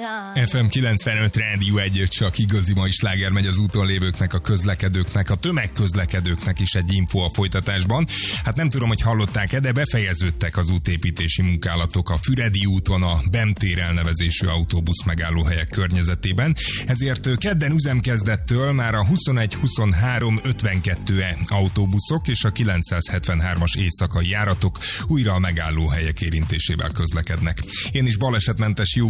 FM 95 Rádió 1, csak igazi mai sláger megy az úton lévőknek, a közlekedőknek, a tömegközlekedőknek is egy info a folytatásban. Hát nem tudom, hogy hallották-e, de befejeződtek az útépítési munkálatok a Füredi úton, a BEM tér elnevezésű autóbusz megállóhelyek környezetében. Ezért kedden üzemkezdettől már a 21-23-52-e autóbuszok és a 973-as éjszakai járatok újra a megállóhelyek érintésével közlekednek. Én is balesetmentes jó